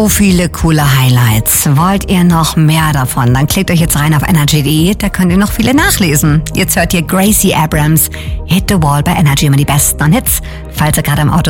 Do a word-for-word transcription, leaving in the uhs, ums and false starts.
So viele coole Highlights. Wollt ihr noch mehr davon? Dann klickt euch jetzt rein auf energy punkt de, da könnt ihr noch viele nachlesen. Jetzt hört ihr Gracie Abrams, Hit the Wall bei Energy, immer die besten an Hits. Falls ihr gerade im Auto